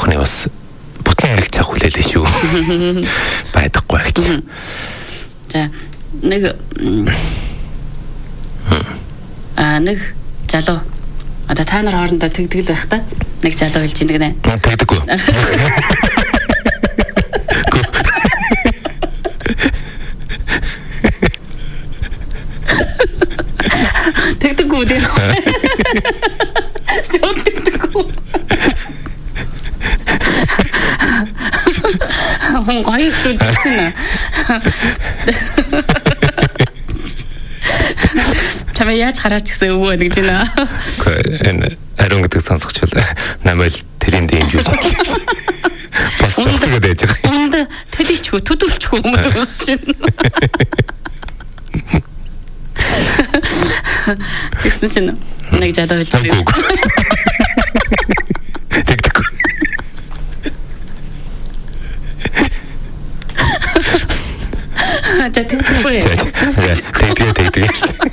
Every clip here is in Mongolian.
авахны бас бүтэн хэрэг цаг хүлээлээ шүү. Байдаггүй гэж. За нэг нэг залуу одоо та нар хоорондоо тэгдэг байх та нэг залуу хэлж ийн гэнэ. Тэгдэггүй. Тэгдэггүй дээ. Шууд тэгдэггүй. Хүн гоё хэлсэн. Чамаа яаж хараач гэсэн өвөө нэг жина. Энэ ариун гэдэг сонсогчвол намайг тэрийн дэмжиж байна. Бас цогцолгоод байж байгаа. Энд төлөвчгүй, төдөлчгүй юм дүүс чинь. Тэгсэн чинь нэг залуу хэлж байгаа. Тэгдэггүй. За тэгдэггүй. Тэгдэг.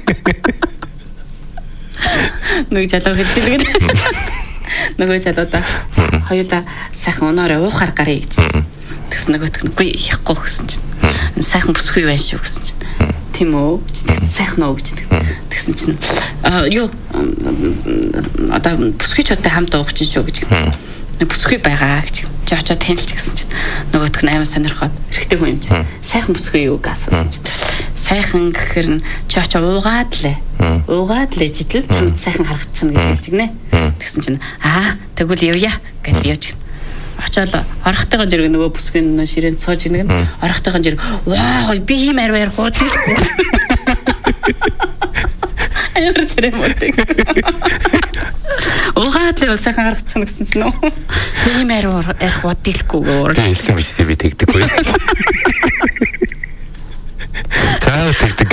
Нэг залуу хэлж байгаа. Нөгөө залуудаа хоёулаа сайхан унаараа уухаар гарыг гэж. Тэгсэн нөгөөтг нь үгүй яахгүй гэсэн чинь. Сайхан бүсгүй байна шүү гэсэн чинь. Тийм үү? Сайхан уу гэж. Тэгсэн чинь юу одоо бүсгүйчүүдтэй хамт уух чинь шүү гэж. Нэг бүсгүй байгаа гэж. Чи очоод танилч гэсэн чинь. Нөгөөтг нь аймаа сонирхоод хэрэгтэй хүн юм чинь. Сайхан бүсгүй юу гэсэн чинь. Сайхан гэхэр нь чи очоо уугаад лээ. Уугаад л ижил чамд сайхан харагдчихна гэж хэлж гинэ. Тэгсэн чинь тэгвэл явъя гэж явж гин. Очоод орохтойгоо зэрэг нөгөө бүсгийн ширээнд сууж гинэ. Орохтойгоо зэрэг ваа би ийм арваар хууд. Аяар чирээ мөтөг. Уугаад л сайхан харагдчихна гэсэн чинь нөө. Ийм арваар хууд дийлэхгүй өөр. Хэлсэн биз дээ би тэгдэггүй. Цаа тэгдэг.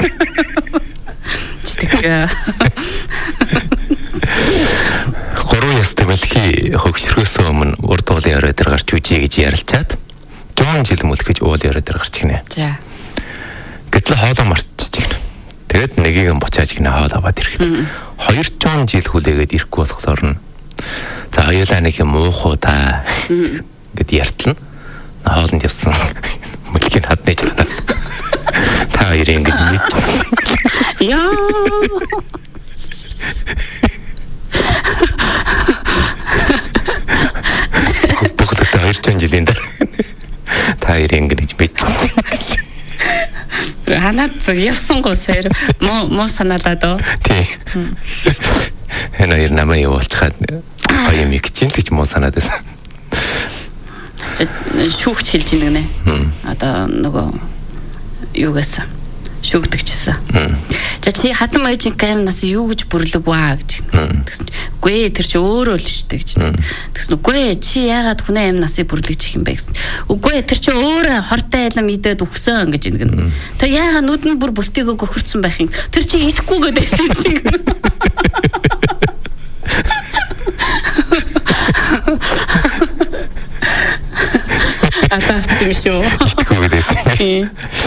Гурван ястай мэлхий хөгшрөхөөс өмнө урд уулын орой дээр гарч үжи гэж ярилцаад Жон жил мөлхөж уулын орой дээр гарч гинэ. За. Гэтэл хоолоо мартчих гинэ. Тэгээд нэгийг нь бочааж гинэ хоол аваад ирэхэд 2 Жон жил хүлээгээд ирэхгүй болохоор нь за хоёулаа нэг юм уух уу та гэд яртлна. Хоолнд явсан мөлхийг хаднаж байгаа. Та хоёрын ингэж мэдсэн. Яа. Бүгд та 2 жилийн дараа та хоёрын ингэж мэдсэн. Ханаад явсан гоо сая муу санаалаа доо. Тий. Энэ хоёр намайг явуулчихад гоё юм гэж ч муу санаад байсан. Шүүгч хэлж ийн гэнэ. Одоо нөгөө юу гэсэн шүүгдэгчсэн. За чи хатан маягийн камнаас юу гэж бүрлэг ваа гэж. Тэгсэн чи үгүй тэр чи өөрөө л шүү дээ гэж. Тэгсэн үгүй чи яагаад хүнээ амь насыг бүрлэгчих юм бэ гэсэн. Үгүй тэр чи өөрөө хортой айлам идээд өгсөн гэж ингэнэ. Тэг яагаад нүдэн бүр бүлтийгөө гөхөрцөн байх юм. Тэр чи идэхгүй гэдээсэн чи. Атаавч юм шүү. Идэхгүй гэдээсэн.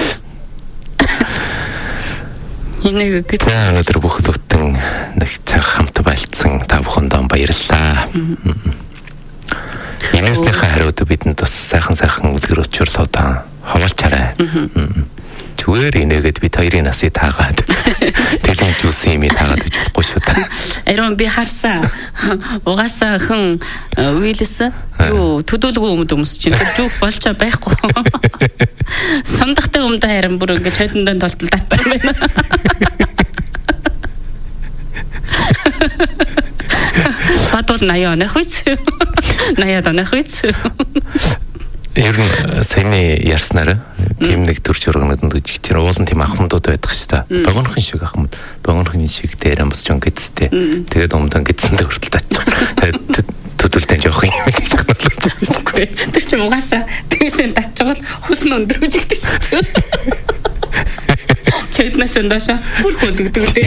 Энийг гэж өнөөдөр бүх бүтэн нэг цаг хамт байлцсан та бүхэндээ баярлалаа. Инээснийхээ хариуд бидэнд бас сайхан үлгэр учруулаад хаваалчаарай. Зүгээр инээгээд бид хоёрын насыг таагаад тэлийн жүүсэн юм таагаад үзэхгүй шүү та. Ариун би харсан. Угаасаа хэн уйлс юу төдөлгөө өмс чинь тэр жүүх болчоо байхгүй. Сундахтай өмдө харин бүр ингэж хойдондоо толтол татсан байна. Батул 80 онох үз. 80 онох үз. Ер нь саяны ярснаар тийм нэг төр чурганууд гэж чинь уулан тийм ахмадууд байдаг шүү дээ. Богонохын шиг ахмад. Богонохын шиг дээр амс ч гидстэй. Тэгээд өмдөн гидсэндээ хүртэл тач. Төдөлтэн жоох юм гэж хэлж. Тэр чинь угаасаа тэгшэн татчихвал хөлн өндрөж игдэж шүү дээ. Чэднэс өндөөшөө бүр хөлөгдөг дээ.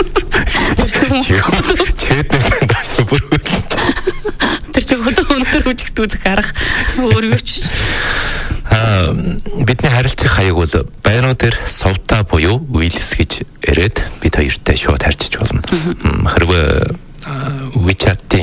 Чэднэс өндөөшөө бүр хөлөгдөг. Тэр чинь хөлн өндрөж игдэх арга өөр юу ч. Бидний харилцах хаяг бол байрнууд дээр совта буюу уйлс гэж яриад бид хоёртай шууд харьцаж болно. Хэрвээ WeChat-ийн